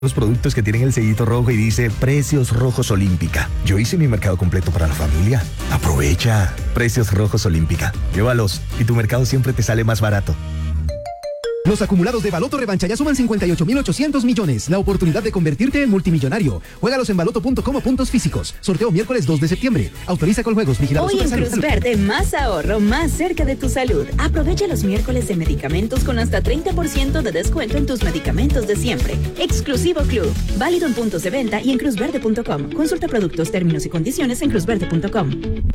Los productos que tienen el sellito rojo y dice Precios Rojos Olímpica. Yo hice mi mercado completo para la familia. Aprovecha. Precios Rojos Olímpica. Llévalos y tu mercado siempre te sale más barato. Los acumulados de Baloto Revancha ya suman 58.800 millones. La oportunidad de convertirte en multimillonario. Juégalos en baloto.com o puntos físicos. Sorteo miércoles 2 de septiembre. Autoriza con juegos vigilados. Hoy en Cruz Verde, más ahorro, más cerca de tu salud. Aprovecha los miércoles de medicamentos con hasta 30% de descuento en tus medicamentos de siempre. Exclusivo Club. Válido en puntos de venta y en cruzverde.com. Consulta productos, términos y condiciones en cruzverde.com.